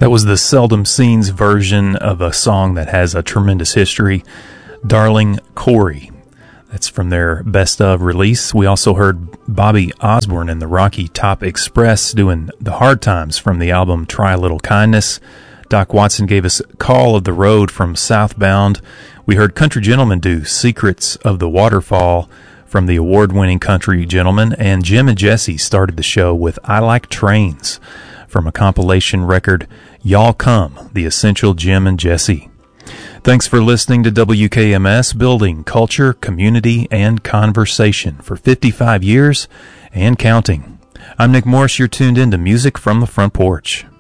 That was the Seldom Scenes version of a song that has a tremendous history, Darling Corey. That's from their Best Of release. We also heard Bobby Osborne and the Rocky Top Express doing The Hard Times from the album Try a Little Kindness. Doc Watson gave us Call of the Road from Southbound. We heard Country Gentleman do Secrets of the Waterfall from the award-winning Country Gentleman. And Jim and Jesse started the show with I Like Trains from a compilation record, Y'all Come, The Essential Jim and Jesse. Thanks for listening to WKMS, building culture, community, and conversation for 55 years and counting. I'm Nick Morris. You're tuned in to Music from the Front Porch.